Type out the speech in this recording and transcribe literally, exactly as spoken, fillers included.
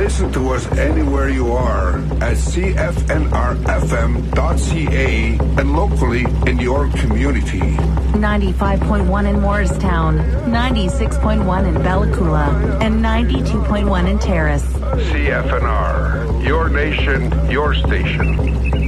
Listen to us anywhere you are at c f n r f m dot c a and locally in your community. ninety-five point one in Morristown, ninety-six point one in Bella Coola, and ninety-two point one in Terrace. C F N R, your nation, your station.